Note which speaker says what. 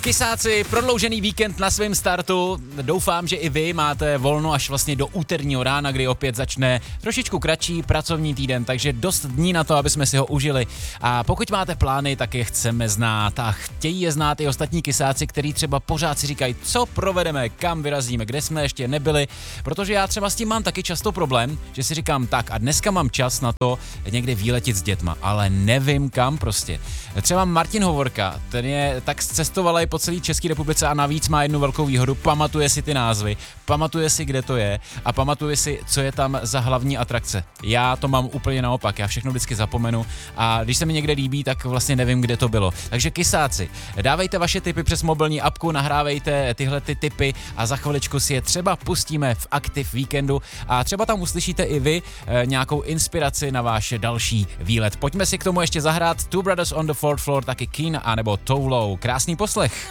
Speaker 1: Kysáci, prodloužený víkend na svém startu. Doufám, že i vy máte volno až vlastně do úterního rána, kdy opět začne trošičku kratší pracovní týden, takže dost dní na to, aby jsme si ho užili. A pokud máte plány, tak je chceme znát a chtějí je znát i ostatní kysáci, kteří třeba pořád si říkají, co provedeme, kam vyrazíme, kde jsme ještě nebyli, protože já třeba s tím mám taky často problém, že si říkám tak a dneska mám čas na to někde výletit s dětma, ale nevím kam prostě. Třeba Martin Hovorka, ten je tak cestoval po celé České republice a navíc má jednu velkou výhodu, pamatuje si ty názvy, pamatuje si, kde to je a pamatuje si, co je tam za hlavní atrakce. Já to mám úplně naopak, já všechno vždycky zapomenu a když se mi někde líbí, tak vlastně nevím, kde to bylo. Takže kysáci, dávejte vaše tipy přes mobilní apku, nahrávejte tyhle ty tipy a za chviličku si je třeba pustíme v Aktiv víkendu a třeba tam uslyšíte i vy nějakou inspiraci na váš další výlet. Pojďme si k tomu ještě zahrát Two Brothers on the Fourth Floor, taky Keen a nebo Too Low. Krásný poslech.